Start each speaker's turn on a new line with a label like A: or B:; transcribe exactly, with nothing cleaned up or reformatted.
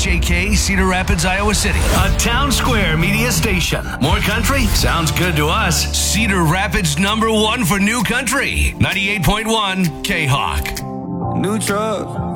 A: H A K, Cedar Rapids, Iowa City. A Town Square media station. More country? Sounds good to us. Cedar Rapids number one for new country. ninety-eight point one K-Hawk.
B: New truck.